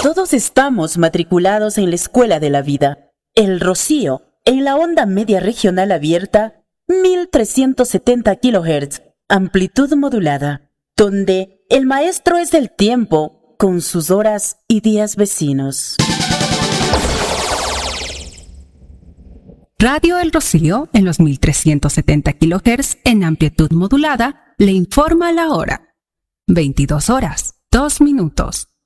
Todos estamos matriculados en la escuela de la vida. El Rocío, en la onda media regional abierta, 1370 kHz, amplitud modulada, donde el maestro es el tiempo, con sus horas y días vecinos. Radio El Rocío, en los 1370 kHz en amplitud modulada, le informa la hora. 22 horas, 2 minutos.